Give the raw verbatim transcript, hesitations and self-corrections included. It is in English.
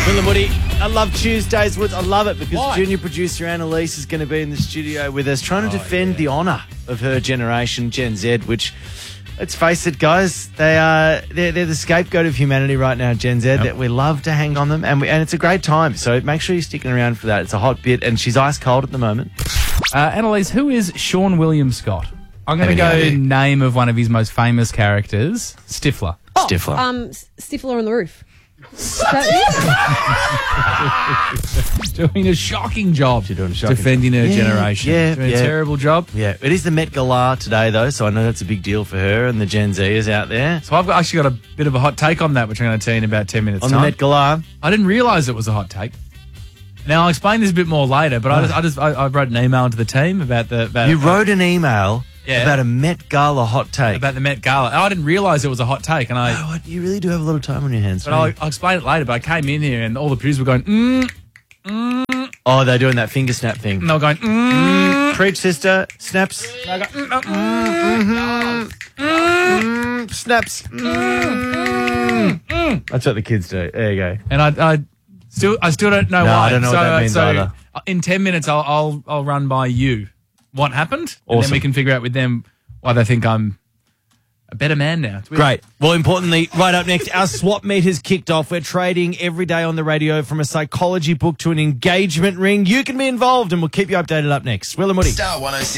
Will and Woody, I love Tuesdays, Woods. I love it because Why? junior producer Annalise is going to be in the studio with us trying to Oh, defend yeah. the honour of her generation, Gen Z, which, let's face it, guys, they are, they're, they're the scapegoat of humanity right now, Gen Z. Yep. That we love to hang on them, and, we, and it's a great time. So make sure you're sticking around for that. It's a hot bit, and she's ice cold at the moment. Uh, Annalise, who is Sean William Scott? I'm going to Have go any idea? name of one of his most famous characters, Stifler. Stifler. Um, S- Stifler on the roof. Doing a shocking job She's doing a shocking defending her Yeah, generation. yeah, Doing yeah. a terrible job. Yeah, it is the Met Gala today, though, so I know that's a big deal for her and the Gen Zers out there. So I've got, actually got a bit of a hot take on that, which I'm going to tell you in about ten minutes On time. the Met Gala, I didn't realise it was a hot take. Now, I'll explain this a bit more later, but I just, I, just I, I wrote an email to the team about the about, you wrote an email Yeah. about a Met Gala hot take. about the Met Gala. And I didn't realise it was a hot take, and I. Oh, what? You really do have a lot of time on your hands. But don't I'll, you? I'll explain it later. But I came in here, and all the producers were going, mm, Oh, they're doing that finger snap thing. and they were going, mm. Preach, sister. Snaps. And I go, mm, mm, Mm, snaps. Mm. That's what the kids do. There you go. and I, I still, I still don't know No, why. I don't know so, what that means so either. in ten minutes, I'll, I'll, I'll run by you what happened, and then Awesome. we can figure out with them why they think I'm a better man now. It's weird. Great. Well, importantly, right up next, our swap meet has kicked off. We're trading every day on the radio from a psychology book to an engagement ring. You can be involved, and we'll keep you updated up next. Will and Woody. Star one oh six.